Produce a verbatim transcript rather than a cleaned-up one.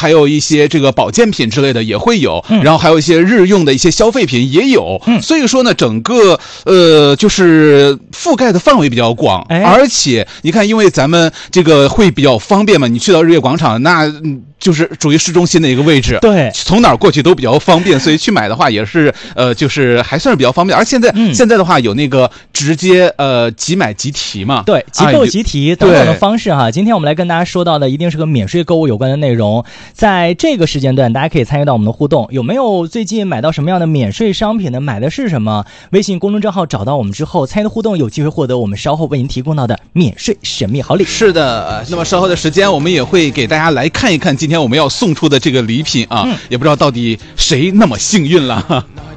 还有一些这个保健品之类的也会有， 嗯、 然后还有一些日用的一些消费品也有。 嗯、 所以说呢，整个呃就是覆盖的范围比较广， 哎、 而且你看，因为咱们这个会比较方便嘛，你去到日月广场，那嗯。就是属于市中心的一个位置， 对， 从哪儿过去都比较方便，所以去买的话也是呃，就是还算是比较方便。而现在、嗯、现在的话有那个直接呃即买即提嘛， 对，即购即提、啊、等等的方式哈。今天我们来跟大家说到的一定是和免税购物有关的内容，在这个时间段大家可以参与到我们的互动，有没有最近买到什么样的免税商品呢？买的是什么？微信公众账号找到我们之后参与的互动，有机会获得我们稍后为您提供到的免税神秘好礼。 是的，那么稍后的时间我们也会给大家来看一看今天我们要送出的这个礼品啊、嗯，也不知道到底谁那么幸运了。